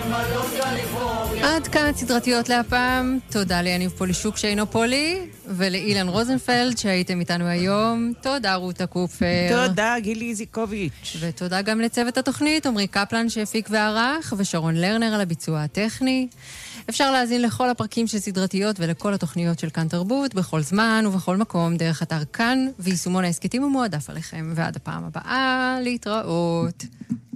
עד כאן סדרתיות להפעם. תודה ליניב פולישוק שאינו פולי, ולאילן רוזנפלד שהייתם איתנו היום. תודה רותה קופר. תודה גילי זיקוביץ'. ותודה גם לצוות התוכנית, עמרי קפלן שהפיק וערך, ושרון לרנר על הביצוע הטכני. אפשר להזין לכל הפרקים של סדרתיות ולכל התוכניות של כאן תרבות, בכל זמן ובכל מקום, דרך אתר כאן, ויישומון העסקתים ומועדף עליכם. ועד הפעם הבאה, להתראות.